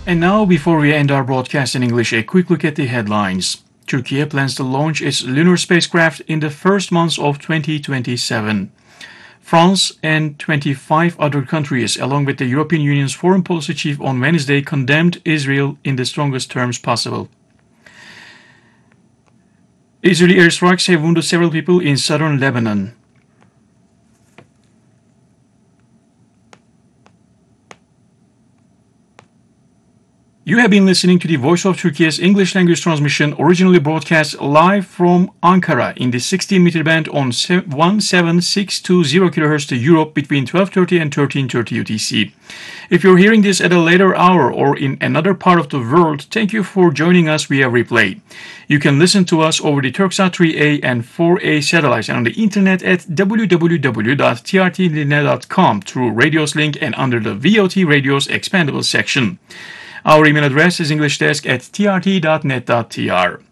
And now, before we end our broadcast in English, a quick look at the headlines. Turkey plans to launch its lunar spacecraft in the first months of 2027. France and 25 other countries, along with the European Union's foreign policy chief on Wednesday, condemned Israel in the strongest terms possible. Israeli airstrikes have wounded several people in southern Lebanon. You have been listening to the Voice of Turkey's English language transmission, originally broadcast live from Ankara in the 16-meter band on 17620 kHz to Europe between 12:30 and 13:30 UTC. If you're hearing this at a later hour or in another part of the world, thank you for joining us via replay. You can listen to us over the Turksat 3A and 4A satellites and on the internet at www.trtlinear.com through Radios link and under the VOT Radios Expandable section. Our email address is englishdesk@trt.net.tr.